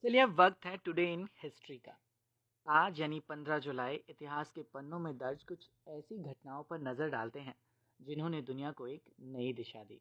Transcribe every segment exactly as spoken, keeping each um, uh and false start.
चलिए अब वक्त है टुडे इन हिस्ट्री का। आज यानी पंद्रह जुलाई इतिहास के पन्नों में दर्ज कुछ ऐसी घटनाओं पर नजर डालते हैं जिन्होंने दुनिया को एक नई दिशा दी।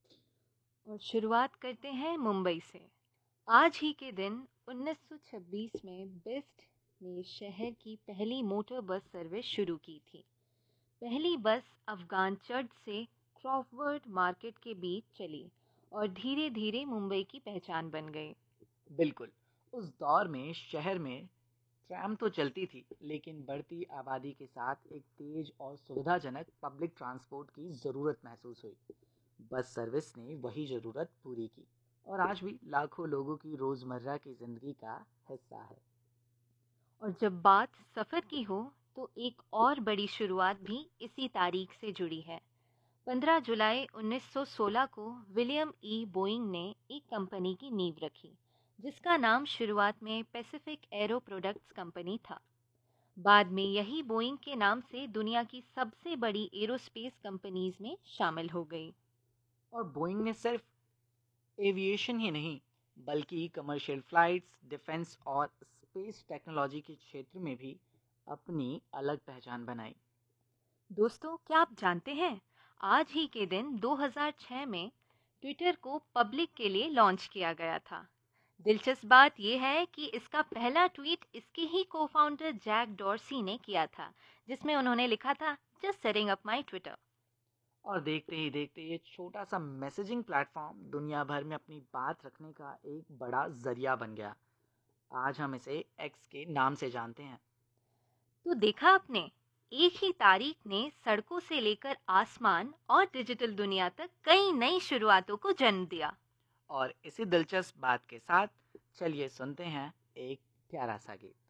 और शुरुआत करते हैं मुंबई से। आज ही के दिन उन्नीस सौ छब्बीस में बेस्ट ने शहर की पहली मोटर बस सर्विस शुरू की थी। पहली बस अफगान चर्च से क्रॉफवर्ड मार्केट के बीच चली और धीरे धीरे मुंबई की पहचान बन गई। बिल्कुल, उस दौर में शहर में ट्रैम तो चलती थी, लेकिन बढ़ती आबादी के साथ एक तेज और सुविधाजनक पब्लिक ट्रांसपोर्ट की ज़रूरत महसूस हुई। बस सर्विस ने वही ज़रूरत पूरी की और आज भी लाखों लोगों की रोज़मर्रा की ज़िंदगी का हिस्सा है। और जब बात सफ़र की हो तो एक और बड़ी शुरुआत भी इसी तारीख से जुड़ी है। पंद्रह जुलाई उन्नीस सौ सोलह को विलियम ई बोइंग ने एक कंपनी की नींव रखी, जिसका नाम शुरुआत में पैसिफिक एरो प्रोडक्ट्स कंपनी था। बाद में यही बोइंग के नाम से दुनिया की सबसे बड़ी एरोस्पेस कंपनीज में शामिल हो गई। और बोइंग ने सिर्फ एविएशन ही नहीं, बल्कि कमर्शियल फ्लाइट्स, डिफेंस और स्पेस टेक्नोलॉजी के क्षेत्र में भी अपनी अलग पहचान बनाई। दोस्तों, क्या आप जानते हैं, आज ही के दिन दो हज़ार छह में ट्विटर को पब्लिक के लिए लॉन्च किया गया था। दिलचस्प बात यह है कि इसका पहला ट्वीट इसके ही को-फाउंडर जैक डॉर्सी ने किया था, जिसमें उन्होंने लिखा था, just setting up my Twitter. और देखते ही देखते ये छोटा सा मैसेजिंग प्लेटफॉर्म दुनिया भर में अपनी बात रखने का एक बड़ा जरिया बन गया। आज हम इसे एक्स के नाम से जानते हैं। तो देखा आपने, एक ही तारीख ने सड़कों से लेकर आसमान और डिजिटल दुनिया तक कई नई शुरुआतों को जन्म दिया। और इसी दिलचस्प बात के साथ चलिए सुनते हैं एक प्यारा सा गीत।